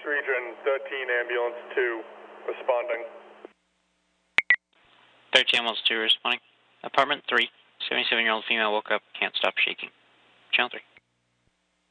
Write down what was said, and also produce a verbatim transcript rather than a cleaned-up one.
Region, thirteen Ambulance two, responding. thirteen Ambulance two responding. Apartment three, seventy-seven-year-old female woke up, can't stop shaking. Channel three.